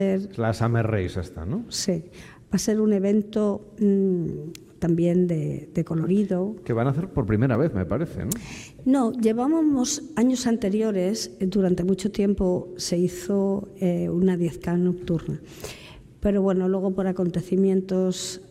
La Summer Race esta, ¿no? Sí, va a ser un evento también de colorido. Que van a hacer por primera vez, me parece, ¿no? No, llevábamos años anteriores, durante mucho tiempo se hizo una 10K nocturna, pero bueno, luego por acontecimientos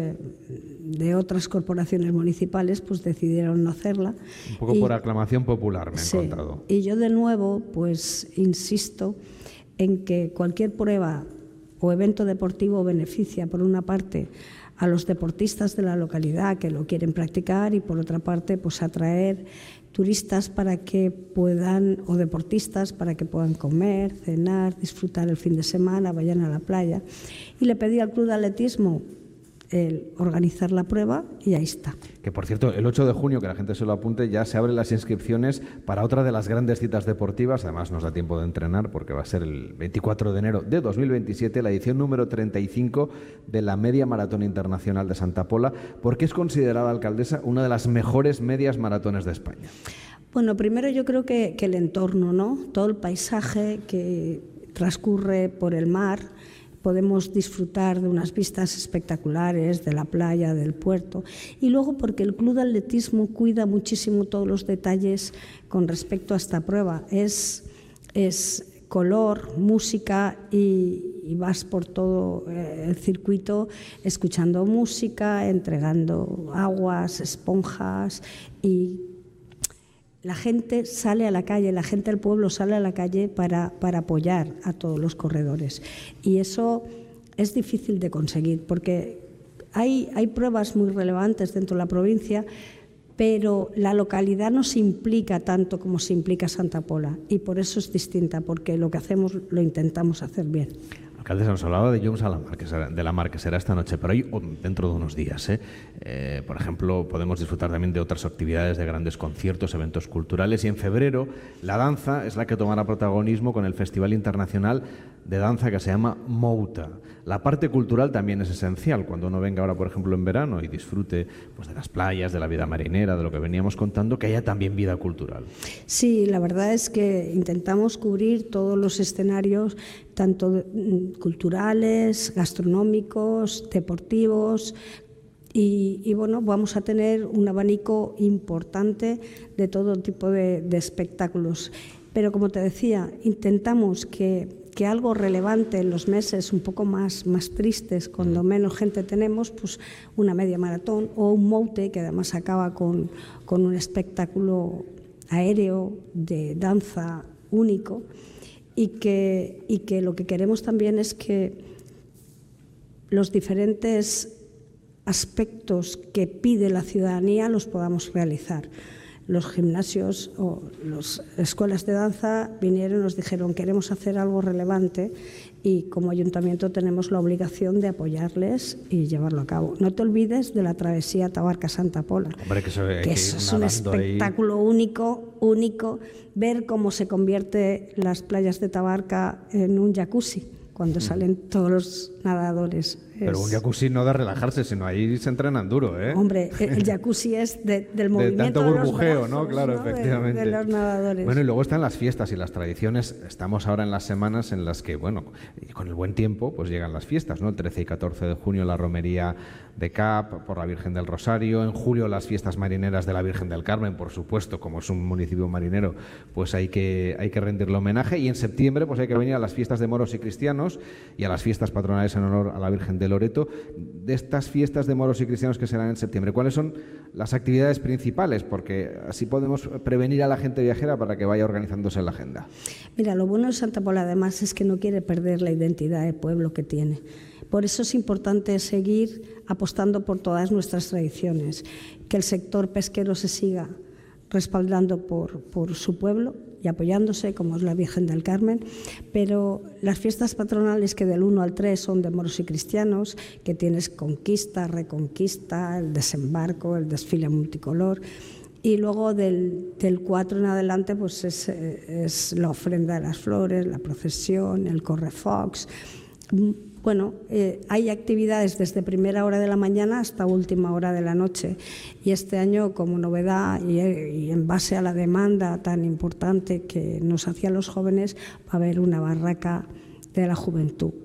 de otras corporaciones municipales, pues decidieron no hacerla. Un poco por aclamación popular, me han contado. Y yo de nuevo, pues insisto en que cualquier prueba o evento deportivo beneficia, por una parte, a los deportistas de la localidad que lo quieren practicar y, por otra parte, pues atraer turistas para que puedan, o deportistas para que puedan comer, cenar, disfrutar el fin de semana, vayan a la playa. Y le pedí al Club de Atletismo el organizar la prueba y ahí está. Que por cierto, el 8 de junio, que la gente se lo apunte, ya se abren las inscripciones para otra de las grandes citas deportivas. Además nos da tiempo de entrenar porque va a ser el 24 de enero de 2027, la edición número 35 de la Media Maratón Internacional de Santa Pola. ¿Por qué es considerada, alcaldesa, una de las mejores medias maratones de España? Bueno, primero yo creo que el entorno, ¿no? Todo el paisaje que transcurre por el mar. Podemos disfrutar de unas vistas espectaculares de la playa, del puerto, y luego porque el Club de Atletismo cuida muchísimo todos los detalles con respecto a esta prueba. Es color, música y vas por todo el circuito escuchando música, entregando aguas, esponjas y la gente sale a la calle, la gente del pueblo sale a la calle para apoyar a todos los corredores. Y eso es difícil de conseguir porque hay pruebas muy relevantes dentro de la provincia, pero la localidad no se implica tanto como se implica Santa Pola y por eso es distinta, porque lo que hacemos lo intentamos hacer bien. Alcaldesa, nos hablaba de Llums de la Mar, que será esta noche, pero hoy, dentro de unos días, por ejemplo, podemos disfrutar también de otras actividades, de grandes conciertos, eventos culturales, y en febrero la danza es la que tomará protagonismo con el Festival Internacional de Danza que se llama Mouta. La parte cultural también es esencial. Cuando uno venga ahora, por ejemplo, en verano y disfrute pues, de las playas, de la vida marinera, de lo que veníamos contando, que haya también vida cultural. Sí, la verdad es que intentamos cubrir todos los escenarios, tanto culturales, gastronómicos, deportivos, y bueno, vamos a tener un abanico importante de todo tipo de espectáculos. Pero como te decía, intentamos que algo relevante en los meses un poco más tristes, cuando menos gente tenemos, pues una media maratón o un moute, que además acaba con un espectáculo aéreo de danza único, y que lo que queremos también es que los diferentes aspectos que pide la ciudadanía los podamos realizar. Los gimnasios o las escuelas de danza vinieron y nos dijeron: queremos hacer algo relevante, y como ayuntamiento tenemos la obligación de apoyarles y llevarlo a cabo. No te olvides de la travesía Tabarca-Santa Pola. Hombre, que eso es un espectáculo único, ver cómo se convierte las playas de Tabarca en un jacuzzi cuando salen todos los nadadores. Pero un jacuzzi no de relajarse, sino ahí se entrenan duro, ¿eh? Hombre, el jacuzzi es del movimiento de tanto burbujeo, de los brazos, ¿no? Claro, ¿no? efectivamente. De los nadadores. Bueno, y luego están las fiestas y las tradiciones. Estamos ahora en las semanas en las que, bueno, con el buen tiempo, pues llegan las fiestas, ¿no? El 13 y 14 de junio la romería de Cap por la Virgen del Rosario. En julio las fiestas marineras de la Virgen del Carmen, por supuesto, como es un municipio marinero, pues hay que rendirle homenaje. Y en septiembre pues hay que venir a las fiestas de moros y cristianos y a las fiestas patronales en honor a la Virgen de Loreto. De estas fiestas de moros y cristianos que serán en septiembre, ¿cuáles son las actividades principales? Porque así podemos prevenir a la gente viajera para que vaya organizándose en la agenda. Mira, lo bueno de Santa Pola además es que no quiere perder la identidad de pueblo que tiene. Por eso es importante seguir apostando por todas nuestras tradiciones, que el sector pesquero se siga respaldando por su pueblo y apoyándose, como es la Virgen del Carmen, pero las fiestas patronales, que del 1 al 3 son de moros y cristianos, que tienes conquista, reconquista, el desembarco, el desfile multicolor, y luego del 4 en adelante pues es la ofrenda de las flores, la procesión, el correfocs. Bueno, hay actividades desde primera hora de la mañana hasta última hora de la noche, y este año, como novedad y en base a la demanda tan importante que nos hacían los jóvenes, va a haber una barraca de la juventud.